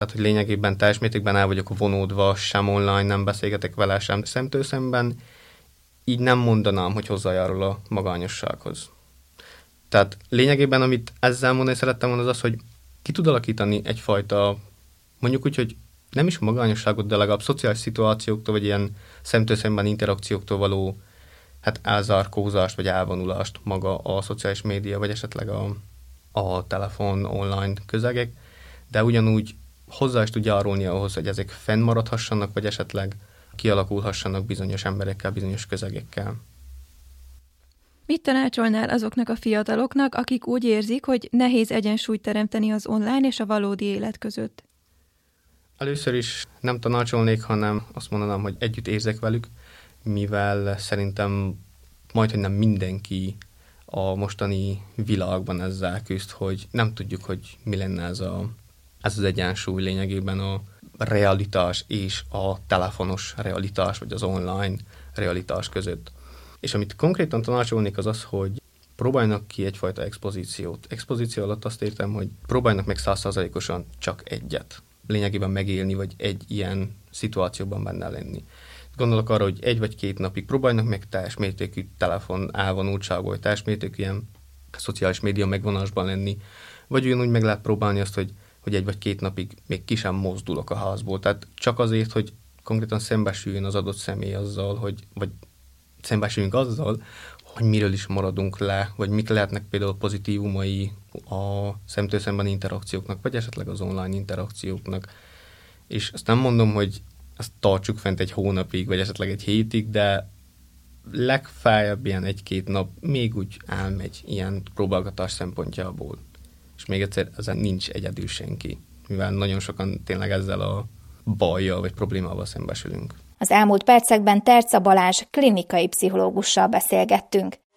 Tehát, hogy lényegében teljes mértékben el vagyok vonódva, sem online, nem beszélgetek vele, sem szemtől szemben, így nem mondanám, hogy hozzájárul a magányossághoz. Tehát lényegében, amit ezzel mondani szerettem volna, az az, hogy ki tud alakítani egyfajta, mondjuk úgy, hogy nem is magányosságot, de legalább szociális szituációktól, vagy ilyen szemtől szemben interakcióktól való elzárkózást, vagy elvonulást maga a szociális média, vagy esetleg a telefon, online közegek, de ugyanúgy hozzá is tud járulni ahhoz, hogy ezek fennmaradhassanak, vagy esetleg kialakulhassanak bizonyos emberekkel, bizonyos közegekkel. Mit tanácsolnál azoknak a fiataloknak, akik úgy érzik, hogy nehéz egyensúlyt teremteni az online és a valódi élet között? Először is nem tanácsolnék, hanem azt mondanám, hogy együtt érzek velük, mivel szerintem majdhogy nem mindenki a mostani világban ezzel küzd, hogy nem tudjuk, hogy mi lenne ez az egyensúly lényegében a realitás és a telefonos realitás, vagy az online realitás között. És amit konkrétan tanácsolnék az az, hogy próbáljanak ki egyfajta expozíciót. Expozíció alatt azt értem, hogy próbáljanak meg 100%-osan csak egyet. Lényegében megélni, vagy egy ilyen szituációban benne lenni. Gondolok arra, hogy 1 vagy 2 napig próbáljanak meg teljes mértékű telefon elvonultságból, vagy teljes mértékű ilyen szociális média megvonásban lenni, vagy ugyanúgy meg lehet próbálni azt, hogy 1 vagy 2 napig még ki sem mozdulok a házból. Tehát csak azért, hogy konkrétan szembesüljön az adott személy azzal, vagy szembesüljünk azzal, hogy miről is maradunk le, vagy mik lehetnek például pozitívumai a szemtől szemben interakcióknak, vagy esetleg az online interakcióknak. És azt nem mondom, hogy ezt tartsuk fent egy hónapig, vagy esetleg egy hétig, de legfeljebb ilyen 1-2 nap még úgy elmegy ilyen próbálgatás szempontjából. És még egyszer, ezen nincs egyedül senki, mivel nagyon sokan tényleg ezzel a bajjal vagy problémával szembesülünk. Az elmúlt percekben Terca Balázs klinikai pszichológussal beszélgettünk.